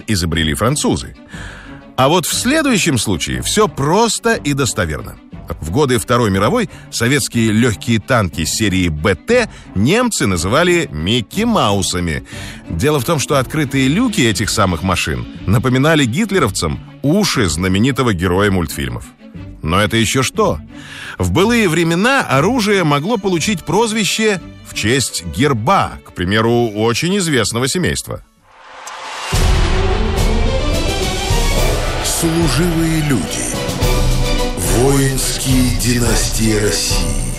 изобрели французы. А вот в следующем случае все просто и достоверно. В годы Второй мировой советские легкие танки серии БТ немцы называли Микки Маусами. Дело в том, что открытые люки этих самых машин напоминали гитлеровцам уши знаменитого героя мультфильмов. Но это еще что? В былые времена оружие могло получить прозвище в честь герба, к примеру, очень известного семейства. Служивые люди. Воинские династии России.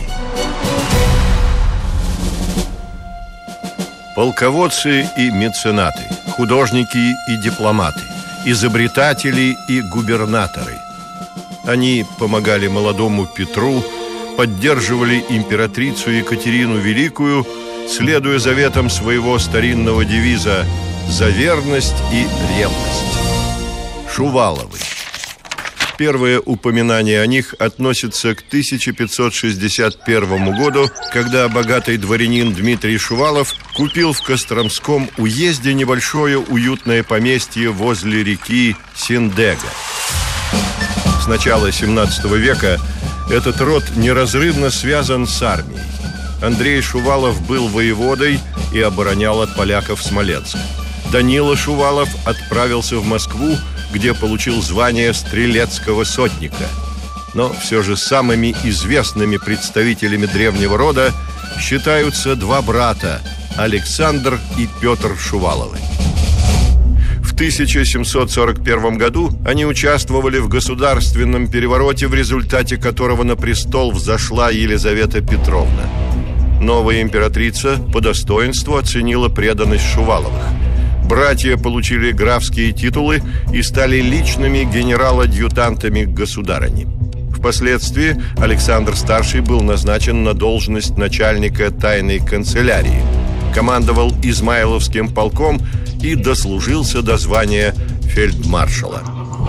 Полководцы и меценаты, художники и дипломаты, изобретатели и губернаторы. Они помогали молодому Петру, поддерживали императрицу Екатерину Великую, следуя заветам своего старинного девиза «За верность и ревность». Шуваловы. Первое упоминание о них относится к 1561 году, когда богатый дворянин Дмитрий Шувалов купил в Костромском уезде небольшое уютное поместье возле реки Синдега. С начала 17 века этот род неразрывно связан с армией. Андрей Шувалов был воеводой и оборонял от поляков Смоленск. Данила Шувалов отправился в Москву, где получил звание стрелецкого сотника. Но все же самыми известными представителями древнего рода считаются два брата – Александр и Петр Шуваловы. В 1741 году они участвовали в государственном перевороте, в результате которого на престол взошла Елизавета Петровна. Новая императрица по достоинству оценила преданность Шуваловых. Братья получили графские титулы и стали личными генерал-адъютантами государыни. Впоследствии Александр Старший был назначен на должность начальника тайной канцелярии, командовал Измайловским полком и дослужился до звания фельдмаршала.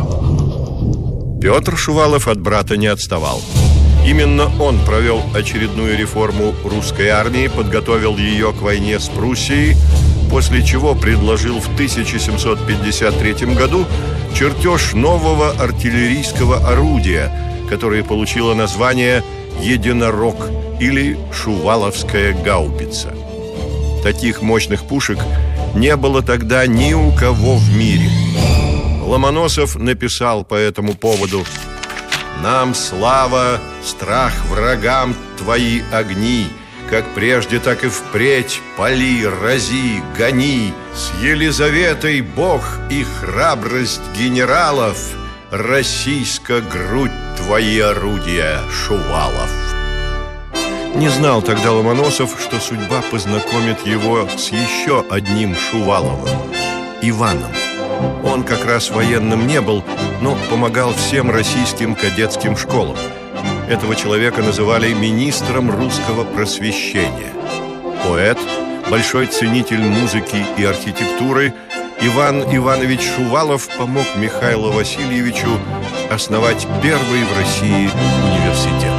Петр Шувалов от брата не отставал. Именно он провел очередную реформу русской армии, подготовил ее к войне с Пруссией, после чего предложил в 1753 году чертеж нового артиллерийского орудия, которое получило название «Единорог» или «Шуваловская гаубица». Таких мощных пушек не было тогда ни у кого в мире. Ломоносов написал по этому поводу: «Нам слава, страх врагам твои огни, как прежде, так и впредь пали, рази, гони. С Елизаветой Бог и храбрость генералов, российска грудь твои орудия, Шувалов». Не знал тогда Ломоносов, что судьба познакомит его с еще одним Шуваловым – Иваном. Он как раз военным не был, но помогал всем российским кадетским школам. Этого человека называли министром русского просвещения. Поэт, большой ценитель музыки и архитектуры, Иван Иванович Шувалов помог Михаилу Васильевичу основать первый в России университет.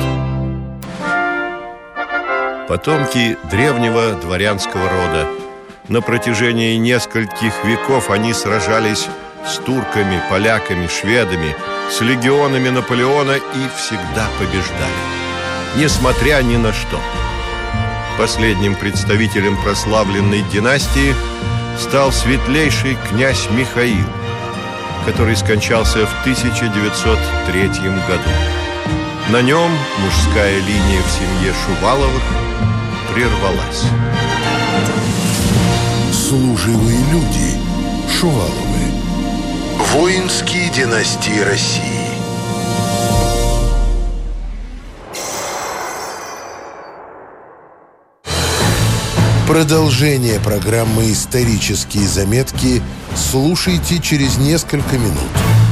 Потомки древнего дворянского рода. На протяжении нескольких веков они сражались с турками, поляками, шведами, с легионами Наполеона и всегда побеждали, несмотря ни на что. Последним представителем прославленной династии стал светлейший князь Михаил, который скончался в 1903 году. На нем мужская линия в семье Шуваловых прервалась. Служивые люди. Шуваловы. Воинские династии России. Продолжение программы «Исторические заметки» слушайте через несколько минут.